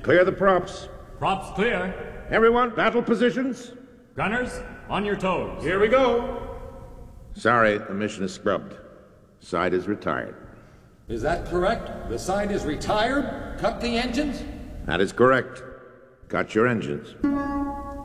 Clear the props. Props clear. Everyone, battle positions. Gunners, on your toes. Here we go. Sorry, the mission is scrubbed. Side is retired. Is that correct? The side is retired? Cut the engines? That is correct. Got your engines.